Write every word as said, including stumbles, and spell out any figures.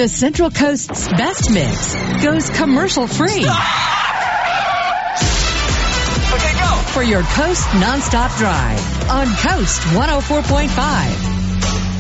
The Central Coast's best mix goes commercial free. Okay, go. For your Coast nonstop drive on Coast one oh four point five.